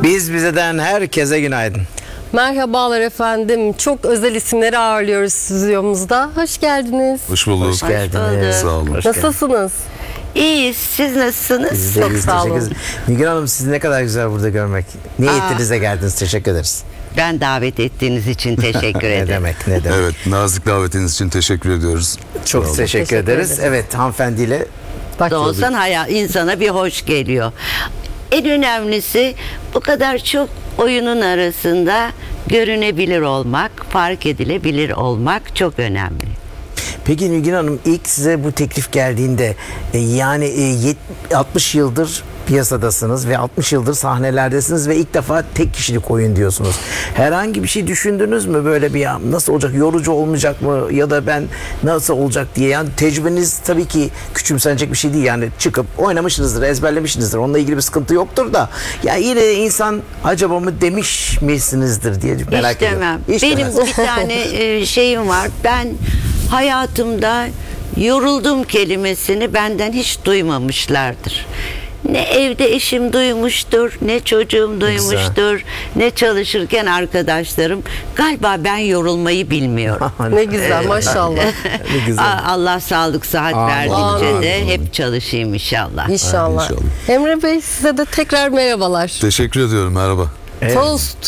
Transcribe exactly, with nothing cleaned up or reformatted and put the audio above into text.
Biz bizeden herkese günaydın. Merhabalar efendim. Çok özel isimleri ağırlıyoruz stüdyomuzda. Hoş geldiniz. Hoş bulduk. Hoş geldiniz. Sağ olun. Hoş Nasılsınız? İyiyiz. Siz nasılsınız? Biz de Çok iyiyiz, sağ teşekkür olun. ederiz. Nilgün Hanım, sizi ne kadar güzel burada görmek. Niyetinize geldiniz, teşekkür ederiz. Ben davet ettiğiniz için teşekkür Ne ederim. demek, ne demek. Evet, nazik davetiniz için teşekkür ediyoruz. Çok Sağ olun. teşekkür, Teşekkür ederiz. ederiz. Evet, hanımefendiyle Bak, Olsan hayal, insana bir hoş geliyor. En önemlisi bu kadar çok oyunun arasında görünebilir olmak, fark edilebilir olmak çok önemli. Peki Nilgün Hanım, ilk size bu teklif geldiğinde e, yani e, yet- altmış yıldır piyasadasınız ve altmış yıldır sahnelerdesiniz ve ilk defa tek kişilik oyun diyorsunuz. Herhangi bir şey düşündünüz mü, böyle bir ya nasıl olacak, yorucu olmayacak mı ya da ben nasıl olacak diye? Yani tecrübeniz tabii ki küçümsenecek bir şey değil, yani çıkıp oynamışsınızdır, ezberlemişsinizdir, onunla ilgili bir sıkıntı yoktur da ya yine de insan acaba mı demiş misinizdir diye merak Hiç demem. ediyorum. Hiç Benim demez. bir tane e, şeyim var. Ben hayatımda yoruldum kelimesini benden hiç duymamışlardır. Ne evde eşim duymuştur, ne çocuğum duymuştur, ne çalışırken arkadaşlarım. Galiba ben yorulmayı bilmiyorum. ne güzel maşallah. Ne güzel. A- Allah sağlık sıhhat Amin. verdikçe Amin. de hep çalışayım inşallah. İnşallah. İnşallah. Emre Bey, size de tekrar merhabalar. Teşekkür ediyorum, merhaba. Evet. Tost